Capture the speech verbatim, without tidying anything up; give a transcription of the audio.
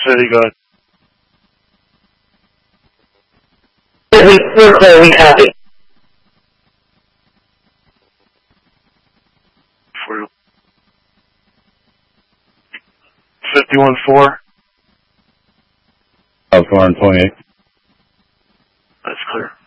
City, go ahead. We're clear, we copy. For fifty-one four. South four twenty-eight. That's clear.